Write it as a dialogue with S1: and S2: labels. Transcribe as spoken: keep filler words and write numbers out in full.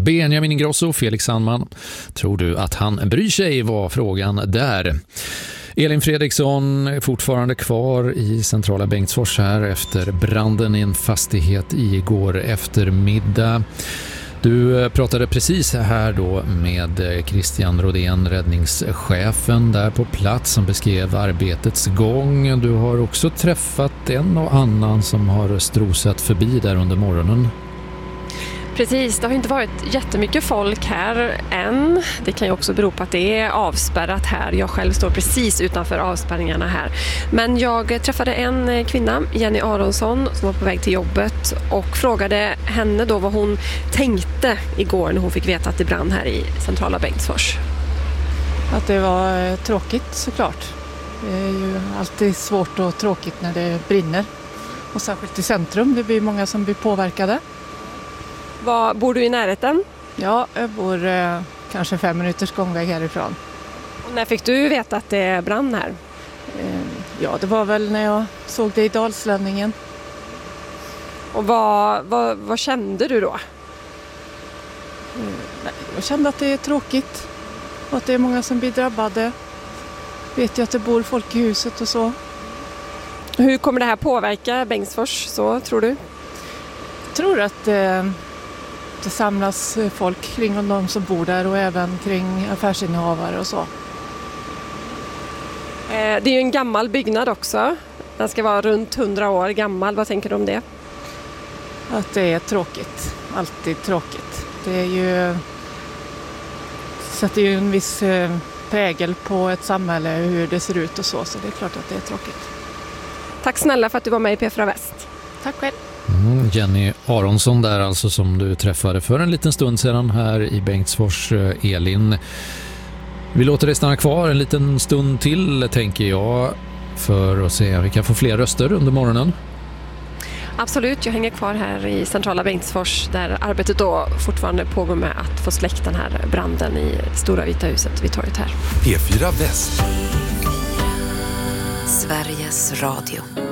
S1: Benjamin Ingrosso, Felix Sandman. Tror du att han bryr sig, var frågan där. Elin Fredriksson är fortfarande kvar i centrala Bengtsfors här efter branden i en fastighet igår eftermiddag. Du pratade precis här då med Christian Rodén, räddningschefen där på plats, som beskrev arbetets gång. Du har också träffat en och annan som har strosat förbi där under morgonen.
S2: Precis, det har inte varit jättemycket folk här än. Det kan ju också bero på att det är avspärrat här. Jag själv står precis utanför avspärrningarna här. Men jag träffade en kvinna, Jenny Aronsson, som var på väg till jobbet och frågade henne då vad hon tänkte igår när hon fick veta att det brann här i centrala Bengtsfors.
S3: Att det var tråkigt såklart. Det är ju alltid svårt och tråkigt när det brinner. Och särskilt i centrum, det blir många som blir påverkade.
S2: Var, bor du i närheten?
S3: Ja, jag bor eh, kanske fem minuters gångväg härifrån.
S2: Och när fick du veta att det brann här?
S3: Eh, ja, det var väl när jag såg det i Dalslänningen.
S2: Och vad, vad, vad kände du då?
S3: Eh, jag kände att det är tråkigt och att det är många som blir drabbade. Vet jag att det bor folk i huset och så.
S2: Hur kommer det här påverka Bengtsfors, så tror du?
S3: Jag tror att eh, det samlas folk kring de som bor där och även kring affärsinnehavare och så.
S2: Det är ju en gammal byggnad också. Den ska vara runt hundra år gammal. Vad tänker du om det?
S3: Att det är tråkigt. Alltid tråkigt. Det är ju, sätter ju en viss prägel på ett samhälle, hur det ser ut och så. Så det är klart att det är tråkigt.
S2: Tack snälla för att du var med i P fyra Väst.
S3: Tack själv.
S1: Mm, Jenny Aronsson där alltså, som du träffade för en liten stund sedan här i Bengtsfors. Elin, vi låter dig stanna kvar en liten stund till, tänker jag, för att se om vi kan få fler röster under morgonen.
S2: Absolut, jag hänger kvar här i centrala Bengtsfors där arbetet då fortfarande pågår med att få släcka den här branden i Stora Vita huset vid torget här.
S4: P fyra Väst.
S5: Sveriges Radio.